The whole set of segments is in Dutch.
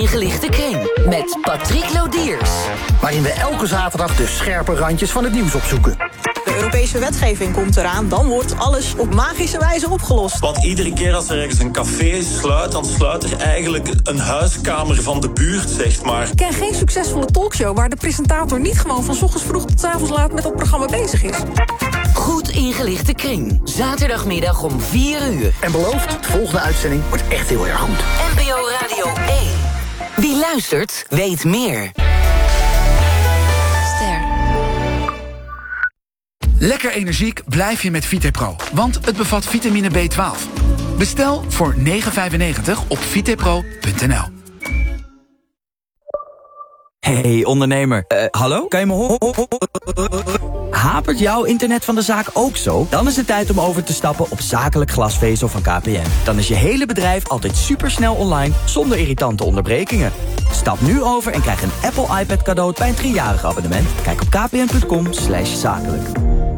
ingelichte kring met Patrick Lodiers. Waarin we elke zaterdag de scherpe randjes van het nieuws opzoeken. De Europese wetgeving komt eraan, dan wordt alles op magische wijze opgelost. Want iedere keer als er ergens een café sluit, dan sluit er eigenlijk een huiskamer van de buurt, zeg maar. Ik ken geen succesvolle talkshow waar de presentator niet gewoon van 's ochtends vroeg tot 's avonds laat met dat programma bezig is. Goed ingelichte kring. Zaterdagmiddag om 4 uur. En beloofd, de volgende uitzending wordt echt heel erg goed. NPO Radio 1. Wie luistert, weet meer. Lekker energiek blijf je met Vitepro, want het bevat vitamine B12. Bestel voor €9,95 op vitepro.nl. Hey ondernemer, hallo? Kan je me horen? Hapert jouw internet van de zaak ook zo? Dan is het tijd om over te stappen op zakelijk glasvezel van KPN. Dan is je hele bedrijf altijd supersnel online, zonder irritante onderbrekingen. Stap nu over en krijg een Apple iPad cadeau bij een 3-jarig abonnement. Kijk op kpn.com/zakelijk.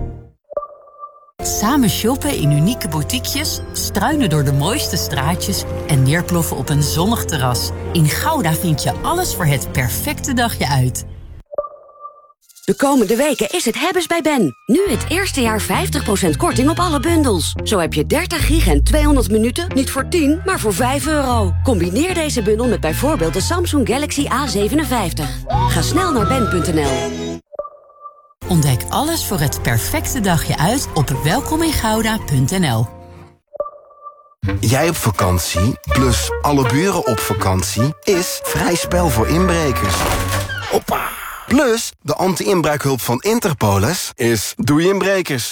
Samen shoppen in unieke boutiquejes, struinen door de mooiste straatjes en neerploffen op een zonnig terras. In Gouda vind je alles voor het perfecte dagje uit. De komende weken is het hebben's bij Ben. Nu het eerste jaar 50% korting op alle bundels. Zo heb je 30 gig en 200 minuten niet voor 10, maar voor €5. Combineer deze bundel met bijvoorbeeld de Samsung Galaxy A57. Ga snel naar ben.nl. Ontdek alles voor het perfecte dagje uit op welkomingouda.nl. Jij op vakantie, plus alle buren op vakantie, is vrij spel voor inbrekers. Hoppa! Plus, de anti-inbraakhulp van Interpolis is doei inbrekers.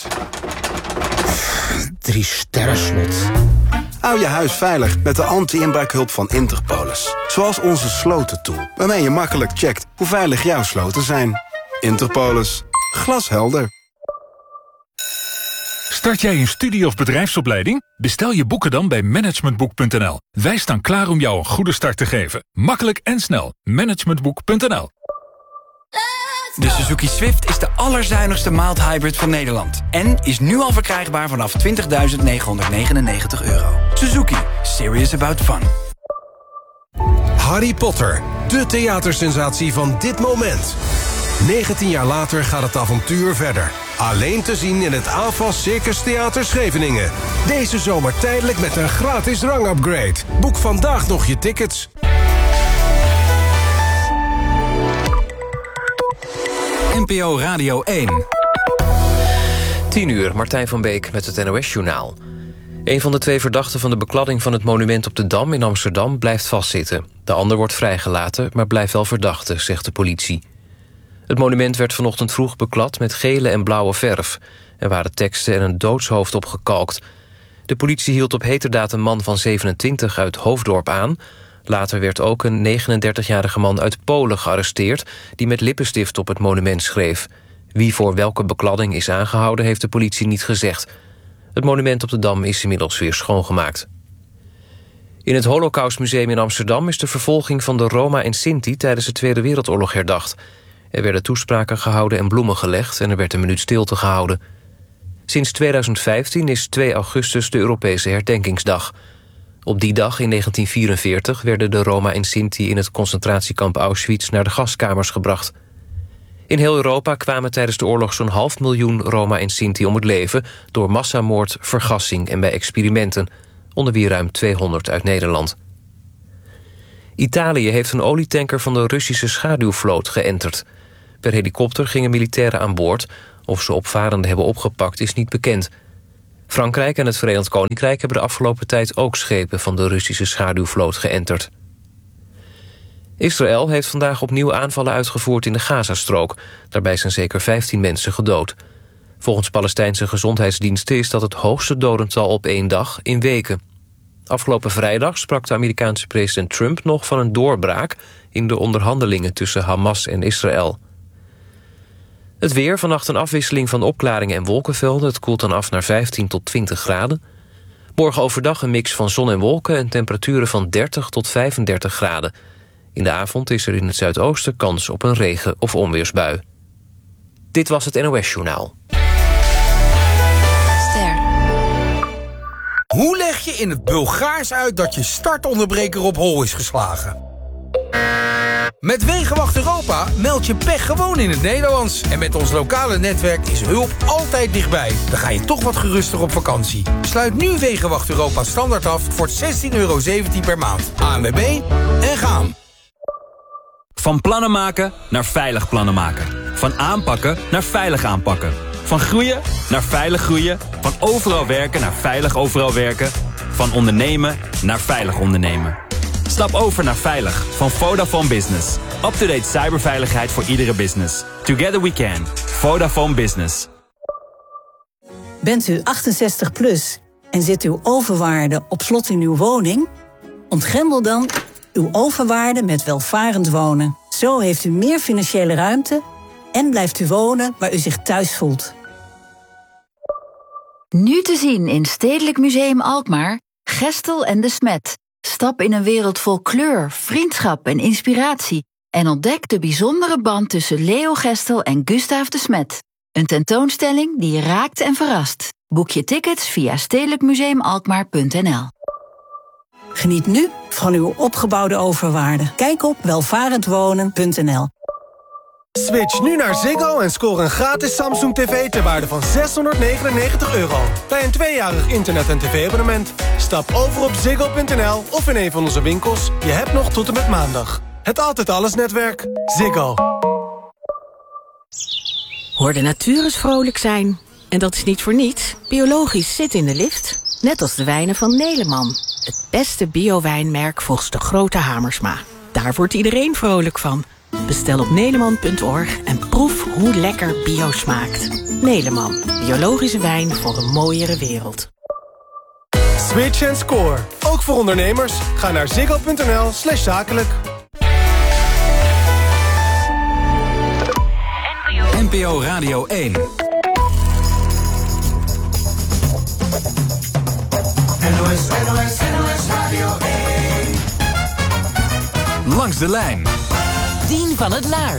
3 sterren slot. Hou je huis veilig met de anti-inbraakhulp van Interpolis. Zoals onze slotentool, waarmee je makkelijk checkt hoe veilig jouw sloten zijn. Interpolis. Glashelder. Start jij een studie- of bedrijfsopleiding? Bestel je boeken dan bij managementboek.nl. Wij staan klaar om jou een goede start te geven. Makkelijk en snel. Managementboek.nl. De Suzuki Swift is de allerzuinigste mild hybrid van Nederland. En is nu al verkrijgbaar vanaf €20.999. Suzuki. Serious about fun. Harry Potter, de theatersensatie van dit moment. 19 jaar later gaat het avontuur verder. Alleen te zien in het AFAS Circus Theater Scheveningen. Deze zomer tijdelijk met een gratis rangupgrade. Boek vandaag nog je tickets. NPO Radio 1. 10 uur, Martijn van Beek met het NOS-journaal. Een van de 2 verdachten van de bekladding van het monument op de Dam in Amsterdam blijft vastzitten. De ander wordt vrijgelaten, maar blijft wel verdachte, zegt de politie. Het monument werd vanochtend vroeg beklad met gele en blauwe verf. Er waren teksten en een doodshoofd op gekalkt. De politie hield op heterdaad een man van 27 uit Hoofddorp aan. Later werd ook een 39-jarige man uit Polen gearresteerd die met lippenstift op het monument schreef. Wie voor welke bekladding is aangehouden heeft de politie niet gezegd. Het monument op de Dam is inmiddels weer schoongemaakt. In het Holocaustmuseum in Amsterdam is de vervolging van de Roma en Sinti tijdens de Tweede Wereldoorlog herdacht. Er werden toespraken gehouden en bloemen gelegd en er werd een minuut stilte gehouden. Sinds 2015 is 2 augustus de Europese herdenkingsdag. Op die dag in 1944 werden de Roma en Sinti in het concentratiekamp Auschwitz naar de gaskamers gebracht. In heel Europa kwamen tijdens de oorlog zo'n 500.000 Roma en Sinti om het leven door massamoord, vergassing en bij experimenten, onder wie ruim 200 uit Nederland. Italië heeft een olietanker van de Russische schaduwvloot geënterd. Per helikopter gingen militairen aan boord. Of ze opvarenden hebben opgepakt is niet bekend. Frankrijk en het Verenigd Koninkrijk hebben de afgelopen tijd ook schepen van de Russische schaduwvloot geënterd. Israël heeft vandaag opnieuw aanvallen uitgevoerd in de Gazastrook. Daarbij zijn zeker 15 mensen gedood. Volgens Palestijnse gezondheidsdiensten is dat het hoogste dodental op 1 dag in weken. Afgelopen vrijdag sprak de Amerikaanse president Trump nog van een doorbraak in de onderhandelingen tussen Hamas en Israël. Het weer, vannacht een afwisseling van opklaringen en wolkenvelden. Het koelt dan af naar 15 tot 20 graden. Morgen overdag een mix van zon en wolken en temperaturen van 30 tot 35 graden. In de avond is er in het zuidoosten kans op een regen- of onweersbui. Dit was het NOS-journaal. Hoe leg je in het Bulgaars uit dat je startonderbreker op hol is geslagen? Met Wegenwacht Europa meld je pech gewoon in het Nederlands. En met ons lokale netwerk is hulp altijd dichtbij. Dan ga je toch wat geruster op vakantie. Sluit nu Wegenwacht Europa standaard af voor €16,17 per maand. ANWB en gaan. Van plannen maken naar veilig plannen maken. Van aanpakken naar veilig aanpakken. Van groeien naar veilig groeien. Van overal werken naar veilig overal werken. Van ondernemen naar veilig ondernemen. Stap over naar Veilig van Vodafone Business. Up-to-date cyberveiligheid voor iedere business. Together we can. Vodafone Business. Bent u 68 plus en zit uw overwaarde op slot in uw woning? Ontgrendel dan uw overwaarde met welvarend wonen. Zo heeft u meer financiële ruimte en blijft u wonen waar u zich thuis voelt. Nu te zien in Stedelijk Museum Alkmaar, Gestel en de Smet. Stap in een wereld vol kleur, vriendschap en inspiratie. En ontdek de bijzondere band tussen Leo Gestel en Gustaaf de Smet. Een tentoonstelling die je raakt en verrast. Boek je tickets via stedelijkmuseumalkmaar.nl. Geniet nu van uw opgebouwde overwaarde. Kijk op welvarendwonen.nl. Switch nu naar Ziggo en score een gratis Samsung TV ter waarde van €699 bij een 2-jarig internet- en tv-abonnement. Stap over op ziggo.nl of in een van onze winkels. Je hebt nog tot en met maandag. Het Altijd Alles netwerk. Ziggo. Hoor de natuur eens vrolijk zijn. En dat is niet voor niets. Biologisch zit in de lift. Net als de wijnen van Neleman. Het beste bio-wijnmerk volgens de grote Hamersma. Daar wordt iedereen vrolijk van. Bestel op neleman.org en proef hoe lekker bio smaakt. Neleman, biologische wijn voor een mooiere wereld. Switch en score. Ook voor ondernemers. Ga naar ziggo.nl/zakelijk. NPO Radio 1. NOS Radio 1. Langs de lijn. Dien van het Laar.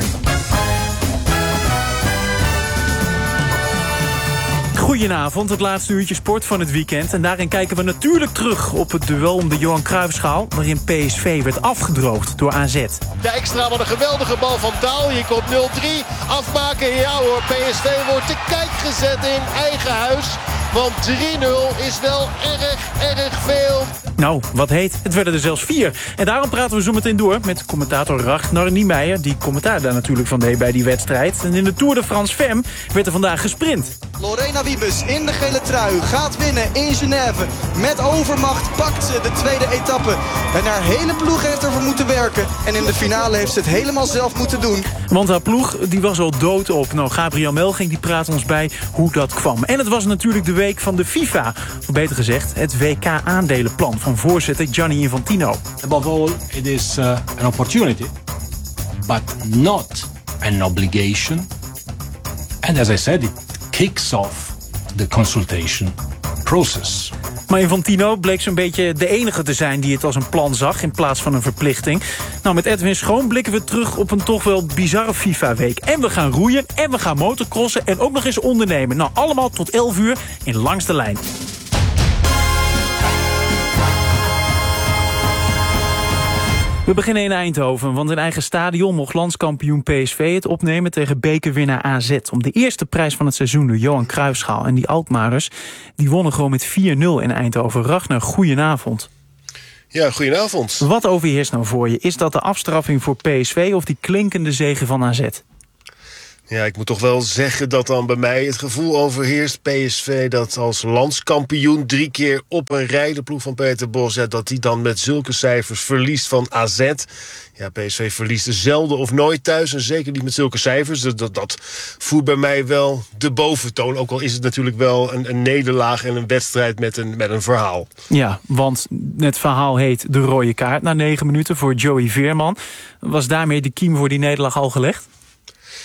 Goedenavond, het laatste uurtje sport van het weekend. En daarin kijken we natuurlijk terug op het duel om de Johan Cruijffschaal, waarin PSV werd afgedroogd door AZ. De extra, wat een geweldige bal van Taal. Hier komt 0-3. Afmaken, ja hoor. PSV wordt te kijk gezet in eigen huis. Want 3-0 is wel erg veel. Nou, wat heet. Het werden er zelfs 4. En daarom praten we zo meteen door met commentator Ragnar Niemeyer, die commentaar daar natuurlijk van deed bij die wedstrijd. En in de Tour de France Femme werd er vandaag gesprint. Lorena Wiebes in de gele trui gaat winnen in Genève. Met overmacht pakt ze de tweede etappe. En haar hele ploeg heeft ervoor moeten werken. En in de finale heeft ze het helemaal zelf moeten doen. Want haar ploeg die was al doodop. Nou, Gabriel Melging die praat ons bij hoe dat kwam. En het was natuurlijk de week van de FIFA. Of beter gezegd, het WK-aandelenplan van voorzitter Gianni Infantino. Above all, it is an opportunity, but not an obligation. And as I said, it kicks off the consultation process. Maar Infantino bleek zo'n beetje de enige te zijn die het als een plan zag in plaats van een verplichting. Nou, met Edwin Schoon blikken we terug op een toch wel bizarre FIFA-week. En we gaan roeien en we gaan motocrossen en ook nog eens ondernemen. Nou, allemaal tot 11 uur in Langs de Lijn. We beginnen in Eindhoven, want in eigen stadion mocht landskampioen PSV het opnemen tegen bekerwinnaar AZ. Om de eerste prijs van het seizoen, de Johan Cruijffschaal. En die Alkmaarers, die wonnen gewoon met 4-0 in Eindhoven. Ragnar, goedenavond. Ja, goedenavond. Wat overheerst nou voor je? Is dat de afstraffing voor PSV of die klinkende zege van AZ? Ja, ik moet toch wel zeggen dat dan bij mij het gevoel overheerst. PSV dat als landskampioen 3 keer op een rij, de ploeg van Peter Bos, dat die dan met zulke cijfers verliest van AZ. Ja, PSV verliest zelden of nooit thuis en zeker niet met zulke cijfers. Dat voert bij mij wel de boventoon. Ook al is het natuurlijk wel een nederlaag en een wedstrijd met een verhaal. Ja, want het verhaal heet de rode kaart na 9 minuten voor Joey Veerman. Was daarmee de kiem voor die nederlaag al gelegd?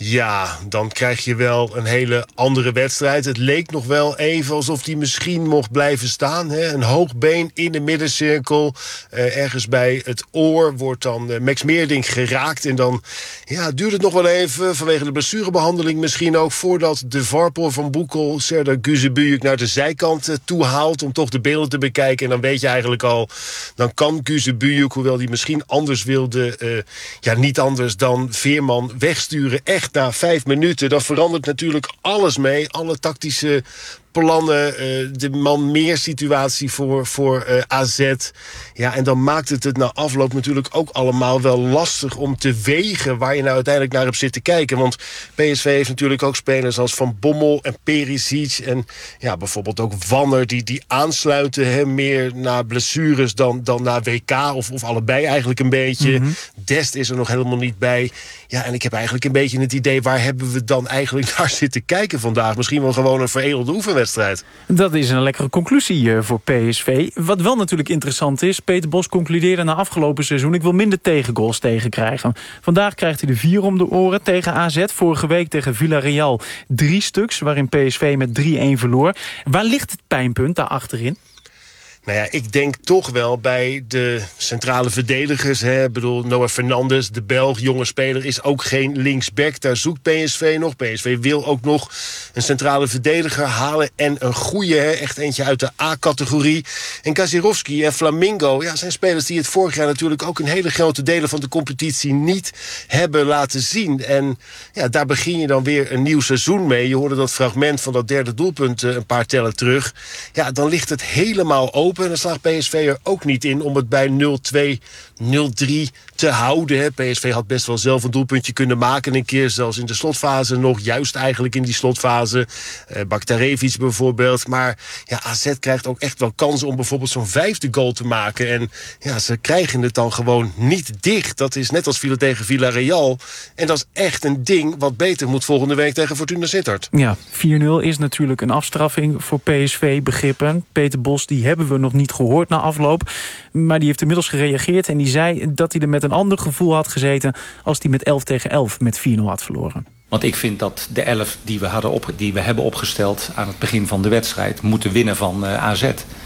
Ja, dan krijg je wel een hele andere wedstrijd. Het leek nog wel even alsof hij misschien mocht blijven staan. Hè? Een hoog been in de middencirkel. Ergens bij het oor wordt dan Max Meerdink geraakt. En dan duurt het nog wel even, vanwege de blessurebehandeling misschien ook, voordat de VAR-pool van Boekel Serdar Guzebujuk naar de zijkant toe haalt om toch de beelden te bekijken. En dan weet je eigenlijk al, dan kan Guzebujuk, hoewel hij misschien anders wilde, niet anders dan Veerman wegsturen. Echt na 5 minuten. Dan verandert natuurlijk alles mee. Alle tactische plannen, de man-meer situatie voor AZ. Ja, en dan maakt het na afloop natuurlijk ook allemaal wel lastig om te wegen waar je nou uiteindelijk naar hebt zitten kijken. Want PSV heeft natuurlijk ook spelers als Van Bommel en Perisic en bijvoorbeeld ook Wanner die aansluiten meer naar blessures dan naar WK of allebei eigenlijk een beetje. Mm-hmm. Dest is er nog helemaal niet bij. Ja, en ik heb eigenlijk een beetje het idee, waar hebben we dan eigenlijk naar zitten kijken vandaag? Misschien wel gewoon een veredelde oefenwedstrijd. Dat is een lekkere conclusie voor PSV. Wat wel natuurlijk interessant is, Peter Bos concludeerde na afgelopen seizoen, ik wil minder tegengoals tegenkrijgen. Vandaag krijgt hij de 4 om de oren tegen AZ. Vorige week tegen Villarreal 3 stuks, waarin PSV met 3-1 verloor. Waar ligt het pijnpunt daar achterin? Nou ja, ik denk toch wel bij de centrale verdedigers. Ik bedoel, Noah Fernandes, de Belg, jonge speler, is ook geen linksback. Daar zoekt PSV nog. PSV wil ook nog een centrale verdediger halen. En een goeie, echt eentje uit de A-categorie. En Kazirovski en Flamingo, zijn spelers die het vorig jaar natuurlijk ook in hele grote delen van de competitie niet hebben laten zien. En daar begin je dan weer een nieuw seizoen mee. Je hoorde dat fragment van dat derde doelpunt een paar tellen terug. Ja, dan ligt het helemaal open. En dan slaagt PSV er ook niet in om het bij 0-2, 0-3 te houden. PSV had best wel zelf een doelpuntje kunnen maken. Een keer zelfs in de slotfase nog. Juist eigenlijk in die slotfase. Bakhtarevic bijvoorbeeld. Maar AZ krijgt ook echt wel kansen om bijvoorbeeld zo'n 5e goal te maken. En ze krijgen het dan gewoon niet dicht. Dat is net als tegen Villarreal. En dat is echt een ding wat beter moet volgende week tegen Fortuna Sittard. Ja, 4-0 is natuurlijk een afstraffing voor PSV-begrippen. Peter Bos, die hebben we nog niet gehoord na afloop. Maar die heeft inmiddels gereageerd en die zei dat hij er met een ander gevoel had gezeten als hij met 11-11 met 4-0 had verloren. Want ik vind dat de 11 die we hebben opgesteld aan het begin van de wedstrijd moeten winnen van AZ.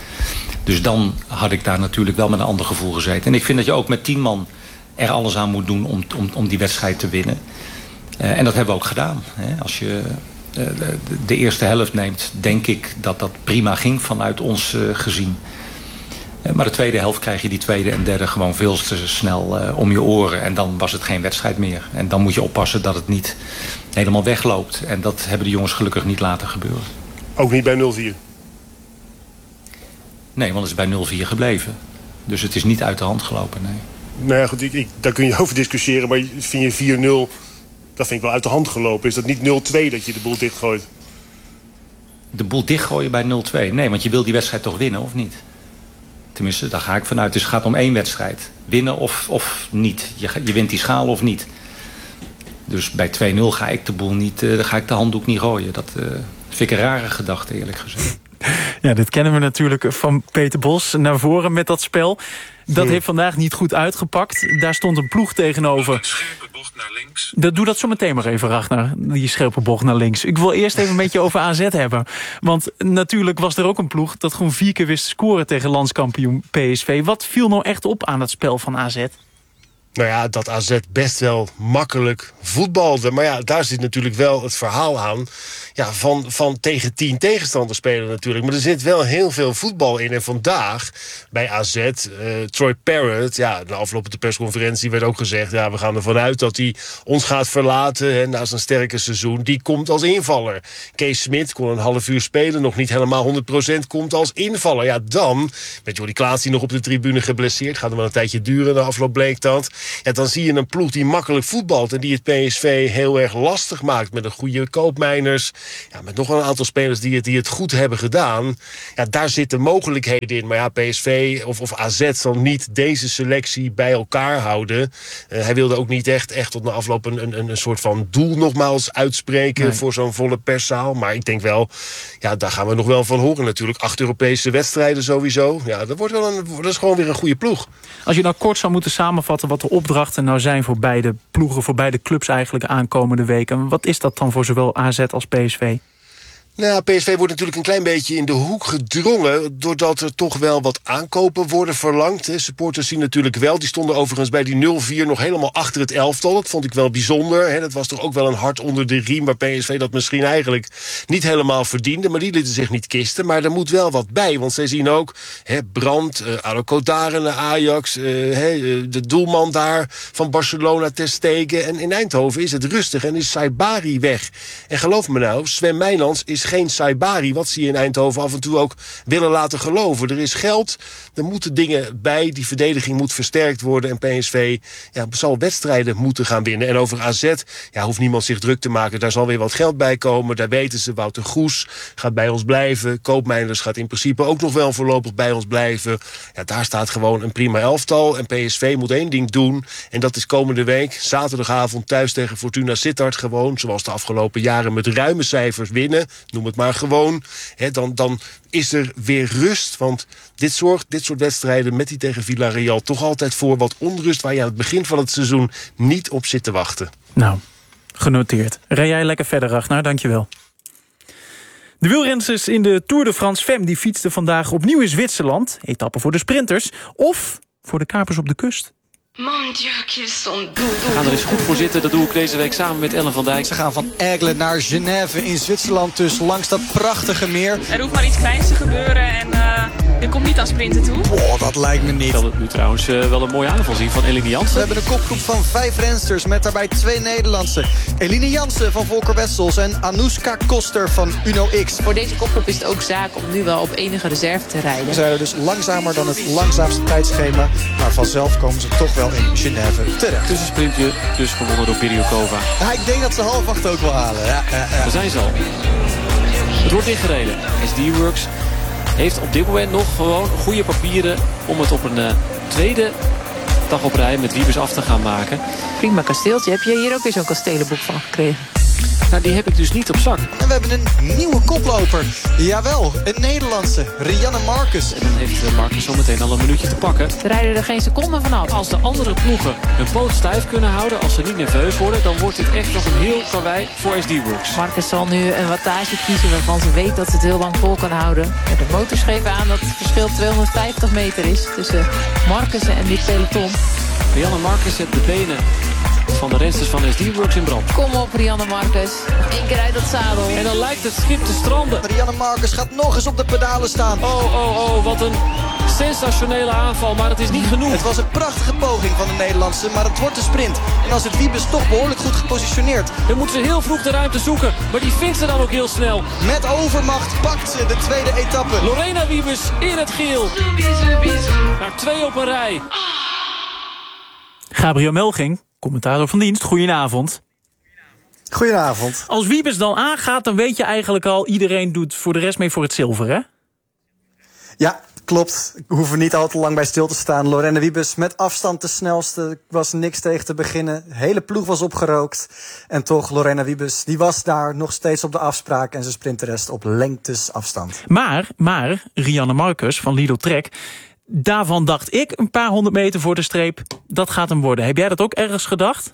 Dus dan had ik daar natuurlijk wel met een ander gevoel gezeten. En ik vind dat je ook met 10 man er alles aan moet doen om die wedstrijd te winnen. En dat hebben we ook gedaan. Als je de eerste helft neemt, denk ik dat dat prima ging vanuit ons gezien. Maar de tweede helft krijg je die tweede en derde gewoon veel te snel om je oren. En dan was het geen wedstrijd meer. En dan moet je oppassen dat het niet helemaal wegloopt. En dat hebben de jongens gelukkig niet laten gebeuren. Ook niet bij 0-4? Nee, want het is bij 0-4 gebleven. Dus het is niet uit de hand gelopen, nee. Nou ja, goed, daar kun je over discussiëren. Maar vind je 4-0, dat vind ik wel uit de hand gelopen. Is dat niet 0-2 dat je de boel dichtgooit? De boel dichtgooien bij 0-2? Nee, want je wil die wedstrijd toch winnen, of niet? Tenminste, daar ga ik vanuit. Dus het gaat om 1 wedstrijd. Winnen of niet. Je wint die schaal of niet. Dus bij 2-0 ga ik de handdoek niet gooien. Dat vind ik een rare gedachte, eerlijk gezegd. Ja, dit kennen we natuurlijk van Peter Bos naar voren met dat spel. Dat heeft vandaag niet goed uitgepakt. Daar stond een ploeg tegenover. Scherpe bocht naar links. Doe dat zo meteen maar even, Ragnar. Die scherpe bocht naar links. Ik wil eerst even een beetje over AZ hebben. Want natuurlijk was er ook een ploeg dat gewoon 4 keer wist te scoren tegen landskampioen PSV. Wat viel nou echt op aan het spel van AZ? Nou ja, dat AZ best wel makkelijk voetbalde. Maar ja, daar zit natuurlijk wel het verhaal aan. Ja, van tegen 10 tegenstanders spelen natuurlijk. Maar er zit wel heel veel voetbal in. En vandaag bij AZ, Troy Parrott, na afloop op de persconferentie werd ook gezegd, we gaan ervan uit dat hij ons gaat verlaten na zijn sterke seizoen. Die komt als invaller. Kees Smit kon een half uur spelen, nog niet helemaal 100%, komt als invaller. Ja, dan, met Jordi Klaas die nog op de tribune geblesseerd, gaat er wel een tijdje duren, de afloop bleek dat. Ja, dan zie je een ploeg die makkelijk voetbalt en die het PSV heel erg lastig maakt met een goede Koopmeiners. Ja, met nog wel een aantal spelers die het goed hebben gedaan. Ja, daar zitten mogelijkheden in. Maar ja, PSV of AZ zal niet deze selectie bij elkaar houden. Hij wilde ook niet echt tot na afloop een soort van doel nogmaals uitspreken voor zo'n volle perszaal. Maar ik denk wel, daar gaan we nog wel van horen natuurlijk. 8 Europese wedstrijden sowieso. Ja, dat is gewoon weer een goede ploeg. Als je nou kort zou moeten samenvatten wat de opdrachten nou zijn voor beide ploegen, voor beide clubs eigenlijk aankomende weken? Wat is dat dan voor zowel AZ als PSV? Nou, PSV wordt natuurlijk een klein beetje in de hoek gedrongen, doordat er toch wel wat aankopen worden verlangd. Supporters zien natuurlijk wel. Die stonden overigens bij die 0-4 nog helemaal achter het elftal. Dat vond ik wel bijzonder. Dat was toch ook wel een hart onder de riem, waar PSV dat misschien eigenlijk niet helemaal verdiende. Maar die lieten zich niet kisten. Maar er moet wel wat bij, want zij zien ook Brandt, Ado Kodaren, Ajax, de doelman daar van Barcelona ter stegen. En in Eindhoven is het rustig en is Saibari weg. En geloof me nou, Sven Meijlands is geen Saibari, wat ze in Eindhoven af en toe ook willen laten geloven. Er is geld, er moeten dingen bij, die verdediging moet versterkt worden en PSV zal wedstrijden moeten gaan winnen. En over AZ hoeft niemand zich druk te maken, daar zal weer wat geld bij komen, daar weten ze. Wouter Goes gaat bij ons blijven, Koopmeiners gaat in principe ook nog wel voorlopig bij ons blijven. Daar staat gewoon een prima elftal en PSV moet één ding doen en dat is komende week, zaterdagavond thuis tegen Fortuna Sittard gewoon, zoals de afgelopen jaren met ruime cijfers winnen. Noem het maar gewoon. Dan is er weer rust. Want dit soort wedstrijden met die tegen Villarreal toch altijd voor wat onrust waar je aan het begin van het seizoen niet op zit te wachten. Nou, genoteerd. Rij jij lekker verder, Ragnar. Dankjewel. De wielrensters in de Tour de France Femme die fietsten vandaag opnieuw in Zwitserland. Etappe voor de sprinters of voor de kapers op de kust. We gaan er eens goed voor zitten. Dat doe ik deze week samen met Ellen van Dijk. Ze gaan van Aigle naar Genève in Zwitserland, dus langs dat prachtige meer. Er hoeft maar iets kleins te gebeuren en je komt niet aan sprinten toe. Dat lijkt me niet. Ik zal het nu trouwens wel een mooie aanval zien van Eline Jansen. We hebben een kopgroep van 5 rensters met daarbij 2 Nederlandse. Eline Jansen van Volker Wessels en Anoushka Koster van Uno X. Voor deze kopgroep is het ook zaak om nu wel op enige reserve te rijden. Ze zijn er dus langzamer dan het langzaamste tijdschema, maar vanzelf komen ze toch wel in Genève terecht. Tussensprintje dus gewonnen door Biriokova. Ja, ik denk dat ze 7:30 ook wel halen. Ja. Daar zijn ze al. Het wordt ingereden. SD-Works heeft op dit moment nog gewoon goede papieren om het op een tweede dag op rij met Wiebes af te gaan maken. Prima kasteeltje. Heb je hier ook weer zo'n kastelenboek van gekregen? Nou, die heb ik dus niet op zak. En we hebben een nieuwe koploper. Jawel, een Nederlandse. Rianne Marcus. En dan heeft Marcus zometeen al een minuutje te pakken. Ze rijden er geen seconde vanaf. Als de andere ploegen hun poot stijf kunnen houden, als ze niet nerveus worden, dan wordt dit echt nog een heel karwei voor SD-Works. Marcus zal nu een wattage kiezen waarvan ze weet dat ze het heel lang vol kan houden. En de motors geven aan dat het verschil 250 meter is tussen Marcus en dit peloton. Rianne Marcus zet de benen van de rensters van SD-Works in brand. Kom op, Rianne Marcus. Nog 1 keer uit dat zadel. En dan lijkt het schip te stranden. Rianne Marcus gaat nog eens op de pedalen staan. Oh, wat een sensationele aanval, maar het is niet genoeg. Het was een prachtige poging van de Nederlandse, maar het wordt de sprint. En als het Wiebes toch behoorlijk goed gepositioneerd. Dan moet ze heel vroeg de ruimte zoeken, maar die vindt ze dan ook heel snel. Met overmacht pakt ze de tweede etappe. Lorena Wiebes in het geel. Naar 2 op een rij. Gabriel Melging, commentator van dienst. Goedenavond. Goedenavond. Als Wiebes dan aangaat, dan weet je eigenlijk al, iedereen doet voor de rest mee voor het zilver, hè? Ja, klopt. Ik hoef er niet al te lang bij stil te staan. Lorena Wiebes met afstand de snelste. Er was niks tegen te beginnen. De hele ploeg was opgerookt. En toch, Lorena Wiebes, die was daar nog steeds op de afspraak. En ze sprint de rest op lengtesafstand. Maar Rianne Marcus van Lidl Trek, daarvan dacht ik een paar 100 meter voor de streep, dat gaat hem worden. Heb jij dat ook ergens gedacht?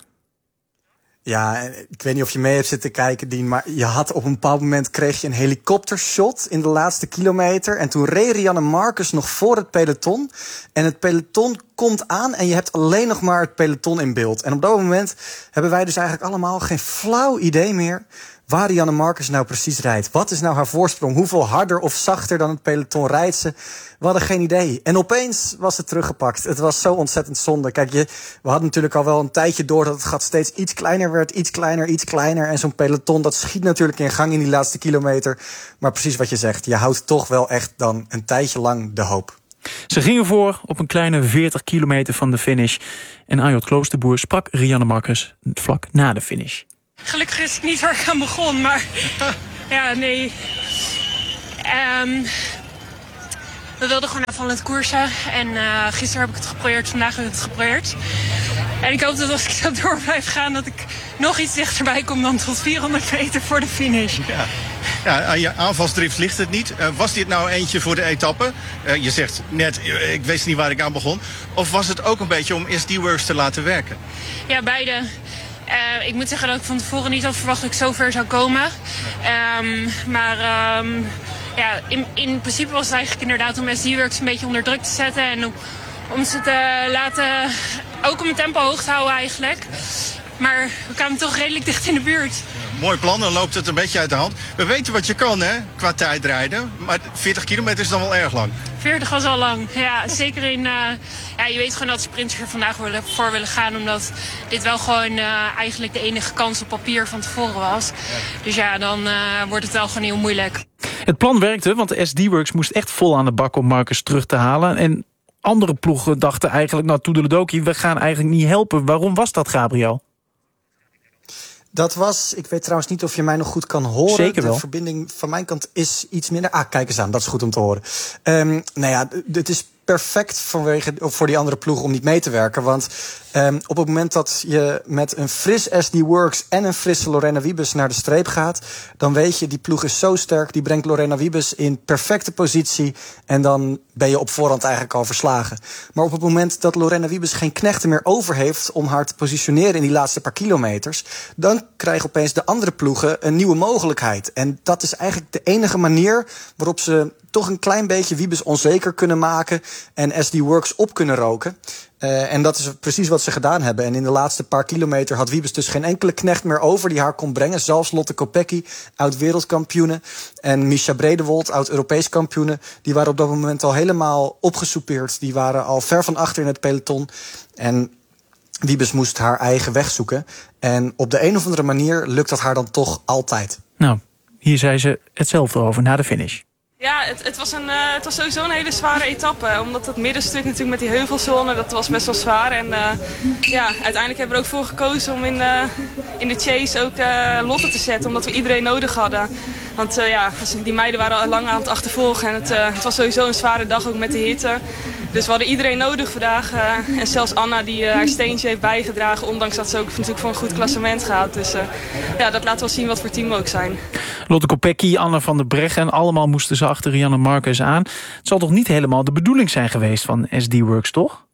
Ja, ik weet niet of je mee hebt zitten kijken, Dien, maar je had op een bepaald moment kreeg je een helikoptershot in de laatste kilometer. En toen reed Rianne Marcus nog voor het peloton. En het peloton komt aan en je hebt alleen nog maar het peloton in beeld. En op dat moment hebben wij dus eigenlijk allemaal geen flauw idee meer waar Rianne Marcus nou precies rijdt. Wat is nou haar voorsprong? Hoeveel harder of zachter dan het peloton rijdt ze? We hadden geen idee. En opeens was het teruggepakt. Het was zo ontzettend zonde. Kijk, we hadden natuurlijk al wel een tijdje door dat het gat steeds iets kleiner werd. Iets kleiner. En zo'n peloton, dat schiet natuurlijk in gang in die laatste kilometer. Maar precies wat je zegt, je houdt toch wel echt dan een tijdje lang de hoop. Ze gingen voor op een kleine 40 kilometer van de finish. En Ayotte Kloosterboer sprak Rianne Marcus vlak na de finish. Gelukkig is het niet waar ik aan begon, maar ja, nee. We wilden gewoon aanvallend koersen. En gisteren heb ik het geprobeerd, vandaag heb ik het geprobeerd. En ik hoop dat als ik zo door blijf gaan, dat ik nog iets dichterbij kom dan tot 400 meter voor de finish. Ja. aan je aanvalsdrift ligt het niet. Was dit nou eentje voor de etappe? Je zegt net, ik wist niet waar ik aan begon. Of was het ook een beetje om SD Works te laten werken? Ja, beide. Ik moet zeggen dat ik van tevoren niet had verwacht dat ik zo ver zou komen. In principe was het eigenlijk inderdaad om SD Works een beetje onder druk te zetten. En om ze te laten, ook om het tempo hoog te houden eigenlijk. Maar we kwamen toch redelijk dicht in de buurt. Mooi plan, dan loopt het een beetje uit de hand. We weten wat je kan, hè, qua tijdrijden. Maar 40 kilometer is dan wel erg lang. 40 was al lang, ja. Zeker in... je weet gewoon dat sprinters er vandaag voor willen gaan. Omdat dit wel gewoon eigenlijk de enige kans op papier van tevoren was. Ja. Dus ja, dan wordt het wel gewoon heel moeilijk. Het plan werkte, want de SD Works moest echt vol aan de bak om Marcus terug te halen. En andere ploegen dachten eigenlijk, nou toedeledokie, we gaan eigenlijk niet helpen. Waarom was dat, Gabriel? Dat was, ik weet trouwens niet of je mij nog goed kan horen. Zeker wel. De verbinding van mijn kant is iets minder. Kijk eens aan, dat is goed om te horen. Het is perfect voor die andere ploeg om niet mee te werken. Want op het moment dat je met een fris SD Works en een frisse Lorena Wiebes naar de streep gaat, dan weet je, die ploeg is zo sterk, die brengt Lorena Wiebes in perfecte positie en dan ben je op voorhand eigenlijk al verslagen. Maar op het moment dat Lorena Wiebes geen knechten meer over heeft om haar te positioneren in die laatste paar kilometers, dan krijgen opeens de andere ploegen een nieuwe mogelijkheid. En dat is eigenlijk de enige manier waarop ze toch een klein beetje Wiebes onzeker kunnen maken en SD Works op kunnen roken. En dat is precies wat ze gedaan hebben. En in de laatste paar kilometer had Wiebes dus geen enkele knecht meer over die haar kon brengen. Zelfs Lotte Kopecky, oud-wereldkampioene, en Mischa Bredewold, oud-Europees kampioene, die waren op dat moment al helemaal opgesoupeerd. Die waren al ver van achter in het peloton. En Wiebes moest haar eigen weg zoeken. En op de een of andere manier lukt dat haar dan toch altijd. Nou, hier zei ze hetzelfde over na de finish. Ja, het was sowieso een hele zware etappe. Omdat het middenstuk natuurlijk met die heuvelzone, dat was best wel zwaar. En uiteindelijk hebben we er ook voor gekozen om in de chase ook Lotte te zetten. Omdat we iedereen nodig hadden. Want die meiden waren al lang aan het achtervolgen. En het was sowieso een zware dag, ook met de hitte. Dus we hadden iedereen nodig vandaag. En zelfs Anna die haar steentje heeft bijgedragen. Ondanks dat ze ook natuurlijk voor een goed klassement gaat. Dus dat laat wel zien wat voor team we ook zijn. Lotte Kopecky, Anna van der Breggen, allemaal moesten ze achter Rianne Marcus aan. Het zal toch niet helemaal de bedoeling zijn geweest van SD Works, toch?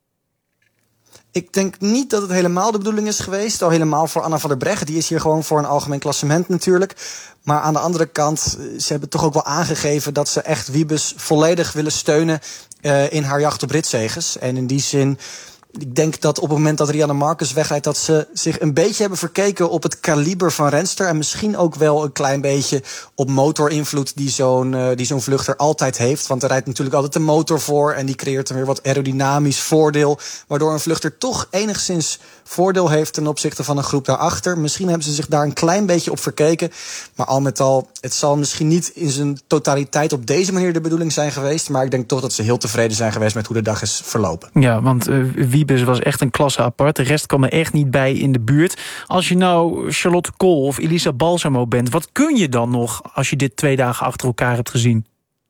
Ik denk niet dat het helemaal de bedoeling is geweest. Al helemaal voor Anna van der Breggen. Die is hier gewoon voor een algemeen klassement natuurlijk. Maar aan de andere kant, ze hebben toch ook wel aangegeven dat ze echt Wiebes volledig willen steunen in haar jacht op ritzeges. En in die zin, ik denk dat op het moment dat Rianne Marcus wegrijdt, dat ze zich een beetje hebben verkeken op het kaliber van renster. En misschien ook wel een klein beetje op motorinvloed die zo'n vluchter altijd heeft. Want er rijdt natuurlijk altijd een motor voor en die creëert dan weer wat aerodynamisch voordeel. Waardoor een vluchter toch enigszins voordeel heeft ten opzichte van een groep daarachter. Misschien hebben ze zich daar een klein beetje op verkeken. Maar al met al, het zal misschien niet in zijn totaliteit op deze manier de bedoeling zijn geweest. Maar ik denk toch dat ze heel tevreden zijn geweest met hoe de dag is verlopen. Ja, want Wiebes was echt een klasse apart. De rest kwam er echt niet bij in de buurt. Als je nou Charlotte Kool of Elisa Balsamo bent, wat kun je dan nog als je dit 2 dagen achter elkaar hebt gezien?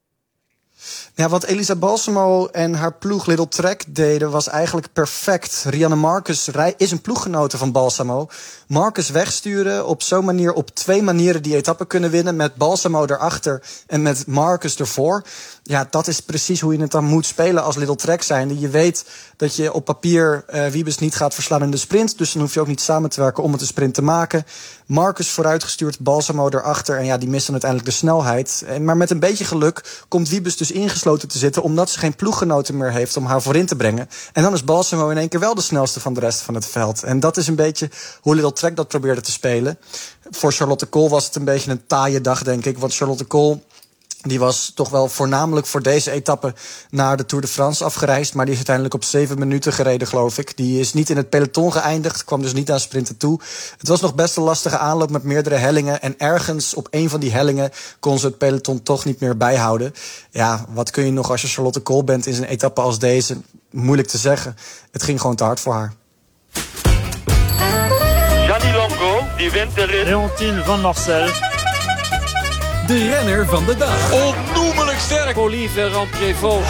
Ja, wat Elisa Balsamo en haar ploeg Little Trek deden was eigenlijk perfect. Rianne Marcus is een ploeggenote van Balsamo. Marcus wegsturen op zo'n manier, op 2 manieren die etappe kunnen winnen. Met Balsamo erachter en met Marcus ervoor. Ja, dat is precies hoe je het dan moet spelen als Little Trek zijnde. Je weet dat je op papier Wiebes niet gaat verslaan in de sprint. Dus dan hoef je ook niet samen te werken om het een sprint te maken. Marcus vooruitgestuurd, Balsamo erachter. En ja, die missen uiteindelijk de snelheid. Maar met een beetje geluk komt Wiebes dus ingesloten te zitten, omdat ze geen ploeggenoten meer heeft om haar voorin te brengen. En dan is Balsamo in één keer wel de snelste van de rest van het veld. En dat is een beetje hoe Little Trek dat probeerde te spelen. Voor Charlotte Kool was het een beetje een taaie dag, denk ik. Want Charlotte Kool, die was toch wel voornamelijk voor deze etappe naar de Tour de France afgereisd. Maar die is uiteindelijk op 7 minuten gereden, geloof ik. Die is niet in het peloton geëindigd, kwam dus niet aan sprinten toe. Het was nog best een lastige aanloop met meerdere hellingen. En ergens op een van die hellingen kon ze het peloton toch niet meer bijhouden. Ja, wat kun je nog als je Charlotte Kool bent in zo'n etappe als deze? Moeilijk te zeggen. Het ging gewoon te hard voor haar. Gianni Longo, die wint de rit. Leontine van Marcel. De renner van de dag. Onnoemelijk sterk. Olivier Ramprevot.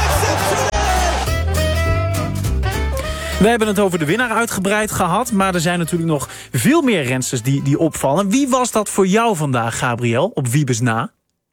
We hebben het over de winnaar uitgebreid gehad, maar er zijn natuurlijk nog veel meer rensters die opvallen. Wie was dat voor jou vandaag, Gabriel, op Wiebes na?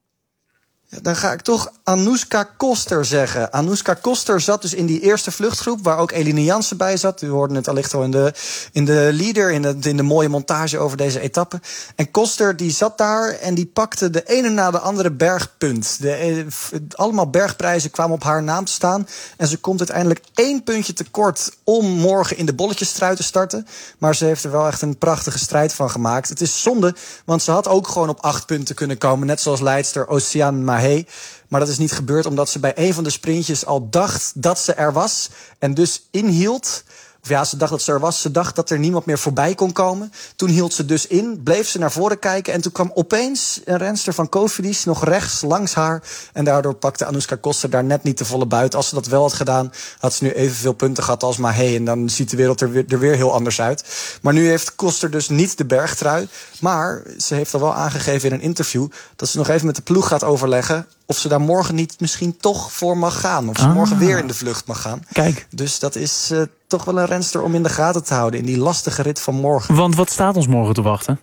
Dan ga ik toch Anouska Koster zeggen. Anouska Koster zat dus in die eerste vluchtgroep, waar ook Eline Jansen bij zat. U hoorde het allicht al in de leader, in de mooie montage over deze etappe. En Koster die zat daar en die pakte de ene na de andere bergpunt. Allemaal bergprijzen kwamen op haar naam te staan. En ze komt uiteindelijk 1 puntje tekort om morgen in de bolletjesstrui te starten. Maar ze heeft er wel echt een prachtige strijd van gemaakt. Het is zonde, want ze had ook gewoon op 8 punten kunnen komen. Net zoals leidster Oceaan Mahé. Maar dat is niet gebeurd omdat ze bij een van de sprintjes al dacht dat ze er was. En dus inhield. Of ja, ze dacht dat ze er was. Ze dacht dat er niemand meer voorbij kon komen. Toen hield ze dus in, bleef ze naar voren kijken. En toen kwam opeens een renster van Cofidis nog rechts langs haar. En daardoor pakte Anouska Koster daar net niet de volle buit. Als ze dat wel had gedaan, had ze nu evenveel punten gehad als Mahé. En dan ziet de wereld er weer heel anders uit. Maar nu heeft Koster dus niet de bergtrui. Maar ze heeft al wel aangegeven in een interview dat ze nog even met de ploeg gaat overleggen of ze daar morgen niet misschien toch voor mag gaan. Of ze morgen weer in de vlucht mag gaan. Kijk. Dus dat is toch wel een renster om in de gaten te houden in die lastige rit van morgen. Want wat staat ons morgen te wachten?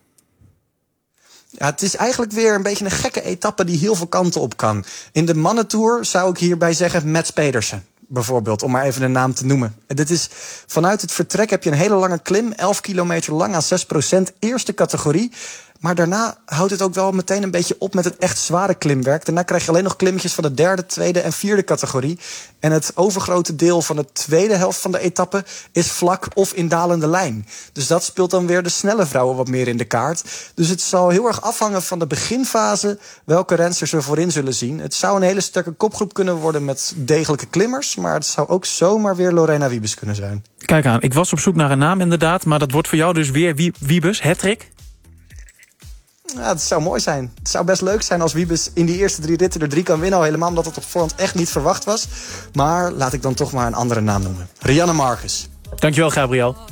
Ja, het is eigenlijk weer een beetje een gekke etappe die heel veel kanten op kan. In de mannentour zou ik hierbij zeggen Mats Pedersen. Bijvoorbeeld, om maar even een naam te noemen. Dit is, vanuit het vertrek heb je een hele lange klim, 11 kilometer lang aan 6%, eerste categorie. Maar daarna houdt het ook wel meteen een beetje op met het echt zware klimwerk. Daarna krijg je alleen nog klimmetjes van de 3e, 2e en 4e categorie. En het overgrote deel van de tweede helft van de etappe is vlak of in dalende lijn. Dus dat speelt dan weer de snelle vrouwen wat meer in de kaart. Dus het zal heel erg afhangen van de beginfase welke rensters we voorin zullen zien. Het zou een hele sterke kopgroep kunnen worden met degelijke klimmers. Maar het zou ook zomaar weer Lorena Wiebes kunnen zijn. Kijk aan, ik was op zoek naar een naam inderdaad. Maar dat wordt voor jou dus weer Wiebes, hattrick? Ja, het zou mooi zijn. Het zou best leuk zijn als Wiebes in die eerste 3 ritten er 3 kan winnen. Al helemaal omdat het op voorhand echt niet verwacht was. Maar laat ik dan toch maar een andere naam noemen. Rianne Marcus. Dankjewel, Gabriel.